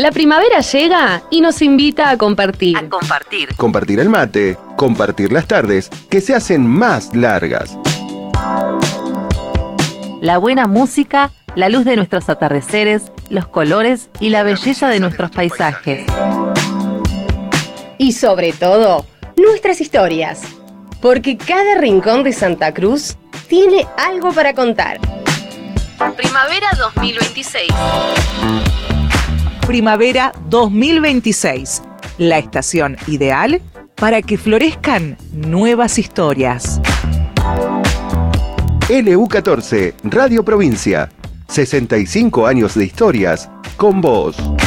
La primavera llega y nos invita a compartir. Compartir el mate, compartir las tardes, que se hacen más largas. La buena música, la luz de nuestros atardeceres, los colores y la belleza de nuestros paisajes. Y sobre todo, nuestras historias. Porque cada rincón de Santa Cruz tiene algo para contar. Primavera 2026. Primavera 2026, la estación ideal para que florezcan nuevas historias. LU14, Radio Provincia, 65 años de historias con vos.